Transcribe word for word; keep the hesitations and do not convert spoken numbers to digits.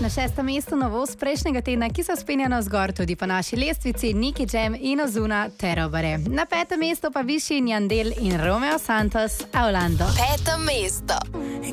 Na šestem mestu novost prejšnjega tedna, ki se vzpenja navzgor tudi po naši lestvici, Nicky Jam in Ozuna Terobare. Na petem mestu pa višji Yandel in Romeo Santos Aulando. Peto mesto.